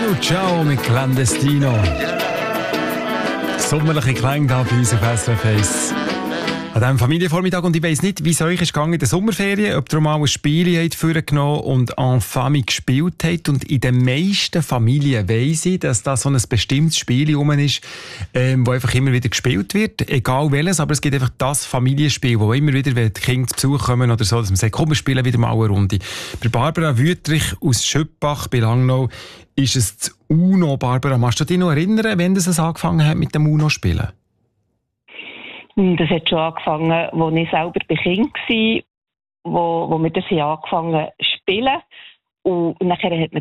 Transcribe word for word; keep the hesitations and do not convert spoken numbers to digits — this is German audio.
Manu Chao mit Clandestino. Sommerliche Klänge da bei uns auf S R F eins. An diesem Familienvormittag, und ich weiss nicht, wie es euch ist gegangen in der Sommerferien, ob ihr mal ein Spiel habt vorgenommen und en famille gespielt habt. Und in den meisten Familien weiss ich, dass da so ein bestimmtes Spiel rum ist, ähm, wo einfach immer wieder gespielt wird, egal welches, aber es gibt einfach das Familienspiel, wo immer wieder, wenn die Kinder zu Besuch kommen oder so, dass man sagt, komm, wir spielen wieder mal eine Runde. Bei Barbara Wüttrich aus Schöppach bei Langnau ist es das UNO. Barbara, magst du dich noch erinnern, wenn das angefangen hat mit dem UNO-Spielen? Das hat schon angefangen, als ich selber bei Kind war, wo, wo wir das angefangen zu spielen. Und nachher hat man